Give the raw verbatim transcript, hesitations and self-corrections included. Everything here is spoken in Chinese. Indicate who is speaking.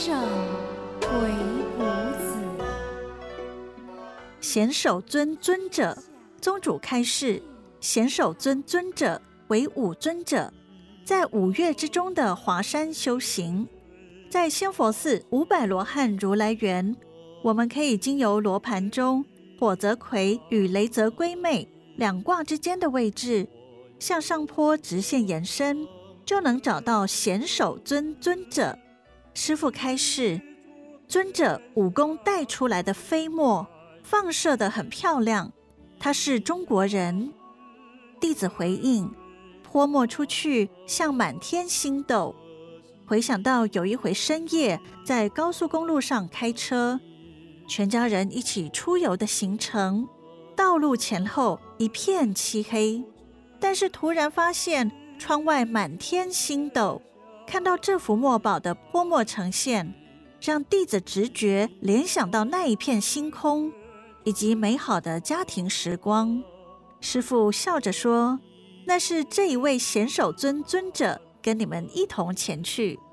Speaker 1: 圣为五子。
Speaker 2: 贤首尊尊者，宗主开示，贤首尊尊者为五尊者，在五岳之中的华山修行。在仙佛寺五百罗汉如来园，我们可以经由罗盘中火泽葵与雷泽龟妹两卦之间的位置，向上坡直线延伸，就能找到贤首尊尊者。师父开示，尊者武功带出来的飞沫放射得很漂亮，他是中国人。弟子回应，泼墨出去像满天星斗。回想到有一回深夜在高速公路上开车，全家人一起出游的行程，道路前后一片漆黑，但是突然发现窗外满天星斗，看到这幅墨宝的泼墨呈现，让弟子直觉联想到那一片星空以及美好的家庭时光。师父笑着说，那是这一位贤首尊尊者跟你们一同前去。